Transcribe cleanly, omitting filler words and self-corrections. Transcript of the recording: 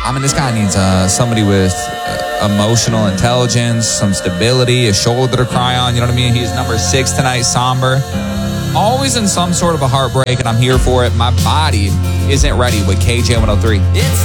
I mean, this guy needs somebody with emotional intelligence, some stability, a shoulder to cry on. You know what I mean? He's number 6 tonight, somber. Always in some sort of a heartbreak, and I'm here for it. My body isn't ready with KJ103. It's